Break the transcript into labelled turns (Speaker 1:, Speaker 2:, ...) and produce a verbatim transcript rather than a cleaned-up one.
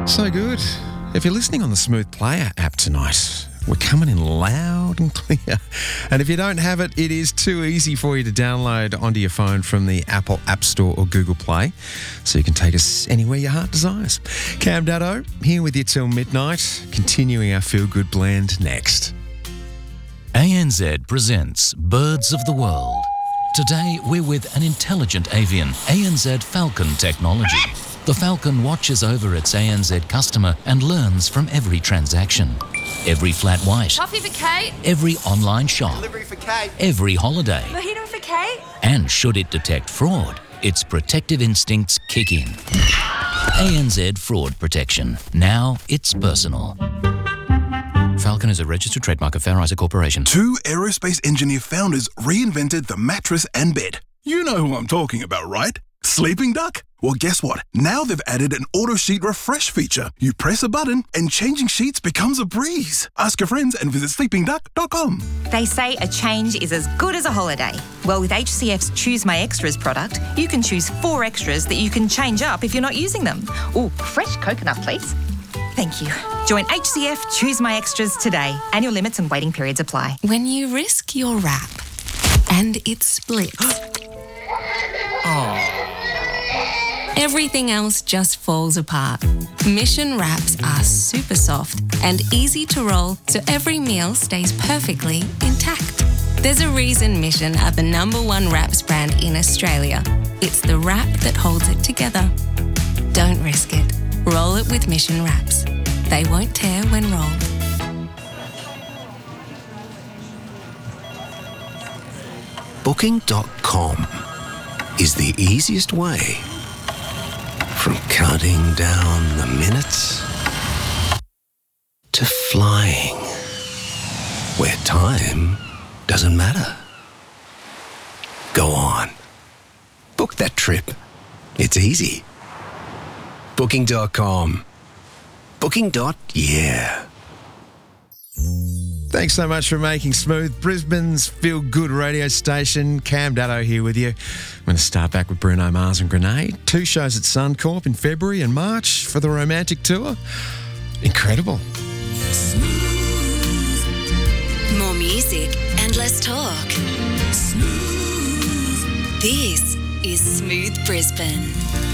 Speaker 1: So good. If you're listening on the Smooth Player app tonight, we're coming in loud and clear. And if you don't have it, it is too easy for you to download onto your phone from the Apple App Store or Google Play, so you can take us anywhere your heart desires. Cam Dado, here with you till midnight, continuing our feel-good blend next.
Speaker 2: A N Z presents Birds of the World. Today, we're with an intelligent avian, A N Z Falcon technology. The Falcon watches over its A N Z customer and learns from every transaction. Every flat white.
Speaker 3: Coffee for Kate.
Speaker 2: Every online shop.
Speaker 4: Delivery for Kate.
Speaker 2: Every holiday.
Speaker 3: Mojito for Kate.
Speaker 2: And should it detect fraud, its protective instincts kick in. A N Z Fraud Protection. Now it's personal. Falcon is a registered trademark of Fair Isaac Corporation.
Speaker 5: Two aerospace engineer founders reinvented the mattress and bed. You know who I'm talking about, right? Sleeping Duck? Well, guess what? Now they've added an auto sheet refresh feature. You press a button and changing sheets becomes a breeze. Ask your friends and visit sleeping duck dot com.
Speaker 6: They say a change is as good as a holiday. Well, with H C F's Choose My Extras product, you can choose four extras that you can change up if you're not using them. Ooh, fresh coconut, please. Thank you. Join H C F Choose My Extras today. Annual limits and waiting periods apply.
Speaker 7: When you risk your wrap and it splits, everything else just falls apart. Mission wraps are super soft and easy to roll, so every meal stays perfectly intact. There's a reason Mission are the number one wraps brand in Australia. It's the wrap that holds it together. Don't risk it. Roll it with Mission wraps. They won't tear when rolled.
Speaker 8: Booking dot com is the easiest way from counting down the minutes to flying where time doesn't matter. Go on. Book that trip. It's easy. Booking dot com. Booking. Yeah.
Speaker 1: Thanks so much for making Smooth Brisbane's feel-good radio station. Cam Dado here with you. I'm going to start back with Bruno Mars and Grenade. Two shows at Suncorp in February and March for the romantic tour. Incredible.
Speaker 9: More music and less talk. Smooth. This is Smooth Brisbane.